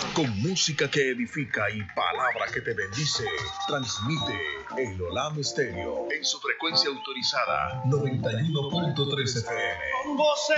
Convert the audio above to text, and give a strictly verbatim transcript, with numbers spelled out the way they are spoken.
Con música que edifica y palabra que te bendice, transmite el Olam Estéreo en su frecuencia autorizada noventa y uno punto tres F M. Con voces